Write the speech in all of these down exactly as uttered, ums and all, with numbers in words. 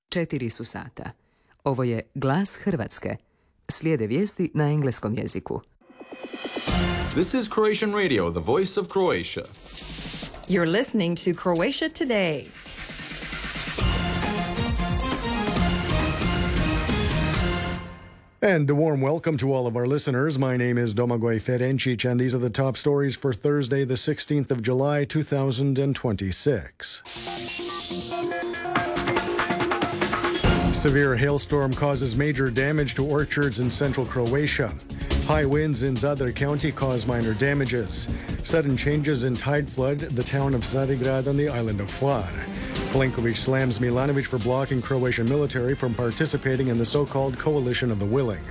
Četiri su sata. Ovo je Glas Hrvatske. Slijede vijesti na engleskom jeziku. This is Croatian Radio, the voice of Croatia. You're listening to Croatia Today. And a warm welcome to all of our listeners. My name is Domagoj Ferencic, and these are the top stories for Thursday, the sixteenth of July, two thousand twenty-six. Severe hailstorm causes major damage to orchards in central Croatia. High winds in Zadar County cause minor damages. Sudden changes in tide flood the town of Starigrad on the island of Hvar. Plenković slams Milanović for blocking Croatian military from participating in the so-called Coalition of the Willing.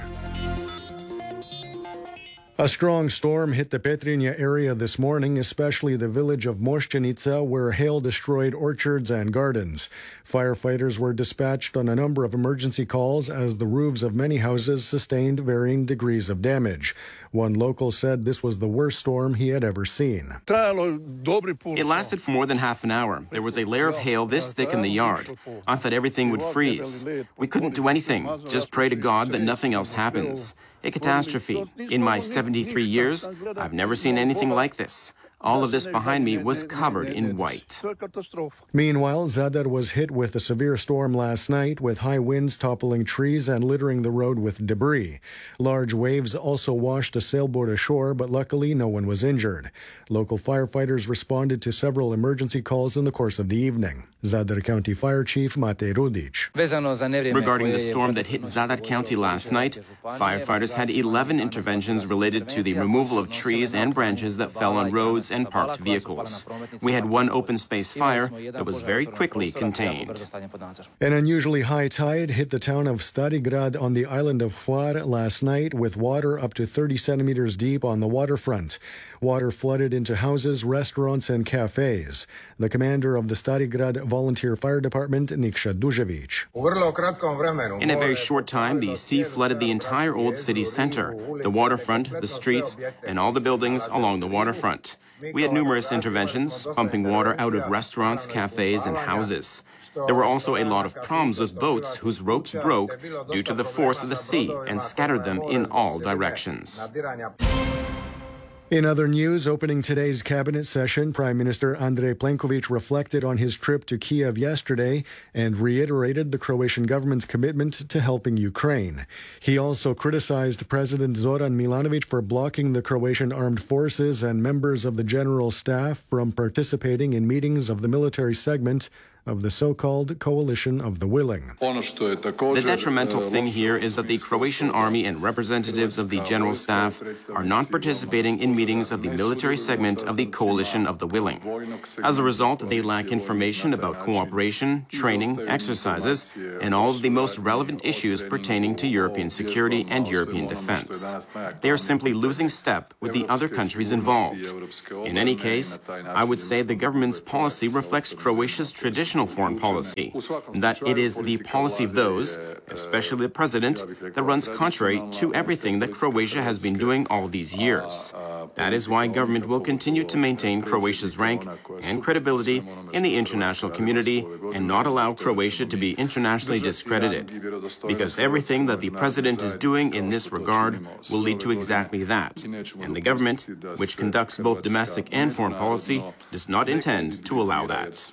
A strong storm hit the Petrinja area this morning, especially the village of Mošćenica, where hail destroyed orchards and gardens. Firefighters were dispatched on a number of emergency calls as the roofs of many houses sustained varying degrees of damage. One local said this was the worst storm he had ever seen. It lasted for more than half an hour. There was a layer of hail this thick in the yard. I thought everything would freeze. We couldn't do anything, just pray to God that nothing else happens. A catastrophe. In my seventy-three years, I've never seen anything like this. All of this behind me was covered in white. Meanwhile, Zadar was hit with a severe storm last night, with high winds toppling trees and littering the road with debris. Large waves also washed a sailboat ashore, but luckily no one was injured. Local firefighters responded to several emergency calls in the course of the evening. Zadar County Fire Chief Matej Rudić. Regarding the storm that hit Zadar County last night, firefighters had eleven interventions related to the removal of trees and branches that fell on roads and parked vehicles. We had one open space fire that was very quickly contained. An unusually high tide hit the town of Starigrad on the island of Hvar last night, with water up to thirty centimeters deep on the waterfront. Water flooded into houses, restaurants, and cafes. The commander of the Starigrad Volunteer Fire Department, Nikša Dužević. In a very short time, the sea flooded the entire old city center, the waterfront, the streets, and all the buildings along the waterfront. We had numerous interventions, pumping water out of restaurants, cafes, and houses. There were also a lot of problems with boats whose ropes broke due to the force of the sea and scattered them in all directions. In other news, opening today's cabinet session, Prime Minister Andrej Plenković reflected on his trip to Kiev yesterday and reiterated the Croatian government's commitment to helping Ukraine. He also criticized President Zoran Milanović for blocking the Croatian armed forces and members of the general staff from participating in meetings of the military segment of the so-called Coalition of the Willing. The detrimental thing here is that the Croatian army and representatives of the general staff are not participating in meetings of the military segment of the Coalition of the Willing. As a result, they lack information about cooperation, training, exercises, and all of the most relevant issues pertaining to European security and European defense. They are simply losing step with the other countries involved. In any case, I would say the government's policy reflects Croatia's traditional foreign policy, that it is the policy of those, especially the president, that runs contrary to everything that Croatia has been doing all these years. That is why government will continue to maintain Croatia's rank and credibility in the international community and not allow Croatia to be internationally discredited, because everything that the president is doing in this regard will lead to exactly that, and the government, which conducts both domestic and foreign policy, does not intend to allow that.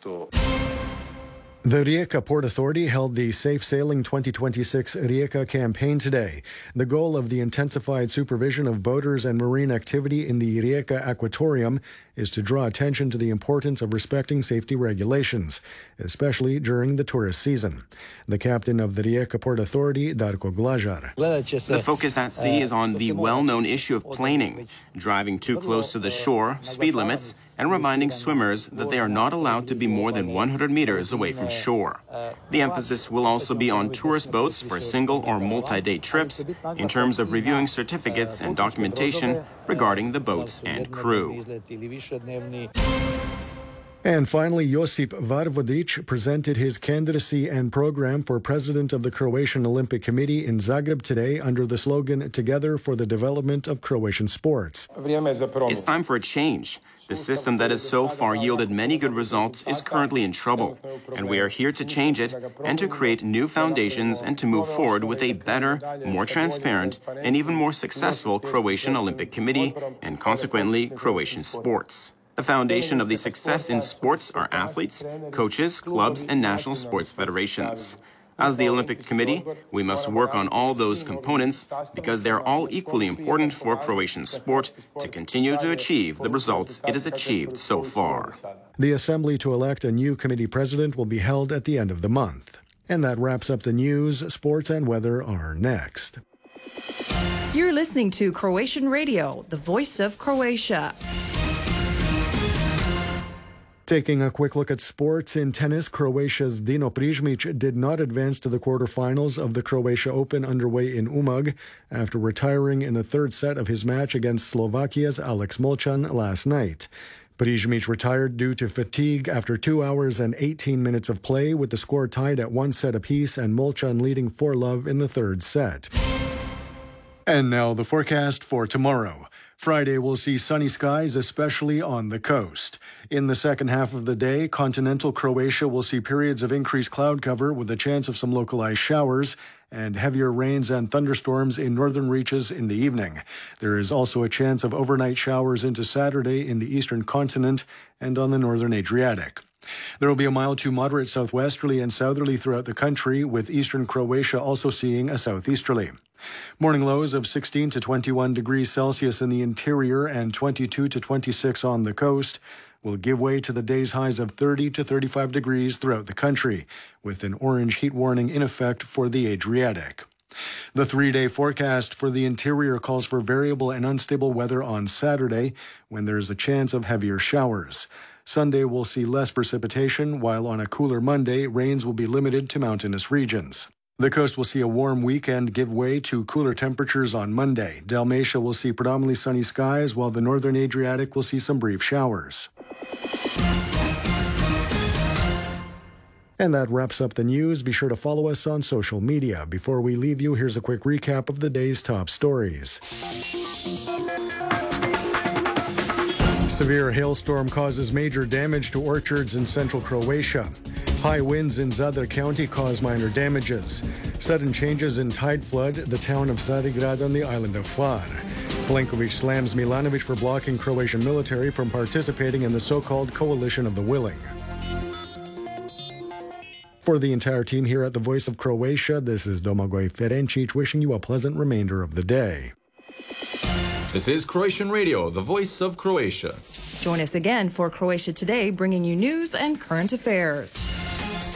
The Rijeka Port Authority held the Safe Sailing twenty twenty-six Rijeka campaign today. The goal of the intensified supervision of boaters and marine activity in the Rijeka Aquatorium is to draw attention to the importance of respecting safety regulations, especially during the tourist season. The captain of the Rijeka Port Authority, Darko Glažar. The focus at sea is on the well-known issue of planing, driving too close to the shore, speed limits, and reminding swimmers that they are not allowed to be more than one hundred meters away from shore. The emphasis will also be on tourist boats for single or multi-day trips in terms of reviewing certificates and documentation regarding the boats and crew. And finally, Josip Varvodic presented his candidacy and program for president of the Croatian Olympic Committee in Zagreb today under the slogan Together for the Development of Croatian Sports. It's time for a change. The system that has so far yielded many good results is currently in trouble, and we are here to change it and to create new foundations and to move forward with a better, more transparent, and even more successful Croatian Olympic Committee and consequently Croatian sports. The foundation of the success in sports are athletes, coaches, clubs, and national sports federations. As the Olympic Committee, we must work on all those components because they're all equally important for Croatian sport to continue to achieve the results it has achieved so far. The assembly to elect a new committee president will be held at the end of the month. And that wraps up the news. Sports and weather are next. You're listening to Croatian Radio, the voice of Croatia. Taking a quick look at sports in tennis, Croatia's Dino Prizmic did not advance to the quarterfinals of the Croatia Open underway in Umag after retiring in the third set of his match against Slovakia's Alex Molchan last night. Prizmic retired due to fatigue after two hours and eighteen minutes of play, with the score tied at one set apiece and Molchan leading four love in the third set. And now the forecast for tomorrow. Friday will see sunny skies, especially on the coast. In the second half of the day, continental Croatia will see periods of increased cloud cover with a chance of some localized showers and heavier rains and thunderstorms in northern reaches in the evening. There is also a chance of overnight showers into Saturday in the eastern continent and on the northern Adriatic. There will be a mild to moderate southwesterly and southerly throughout the country, with eastern Croatia also seeing a southeasterly. Morning lows of sixteen to twenty-one degrees Celsius in the interior and twenty-two to twenty-six on the coast will give way to the day's highs of thirty to thirty-five degrees throughout the country, with an orange heat warning in effect for the Adriatic. The three-day forecast for the interior calls for variable and unstable weather on Saturday, when there is a chance of heavier showers. Sunday will see less precipitation, while on a cooler Monday, rains will be limited to mountainous regions. The coast will see a warm weekend give way to cooler temperatures on Monday. Dalmatia will see predominantly sunny skies, while the northern Adriatic will see some brief showers. And that wraps up the news. Be sure to follow us on social media. Before we leave you, here's a quick recap of the day's top stories. Severe hailstorm causes major damage to orchards in central Croatia. High winds in Zadar County cause minor damages. Sudden changes in tide flood the town of Carigrad on the island of Hvar. Plenković slams Milanović for blocking Croatian military from participating in the so-called Coalition of the Willing. For the entire team here at the Voice of Croatia, this is Domagoj Ferencic wishing you a pleasant remainder of the day. This is Croatian Radio, the voice of Croatia. Join us again for Croatia Today, bringing you news and current affairs.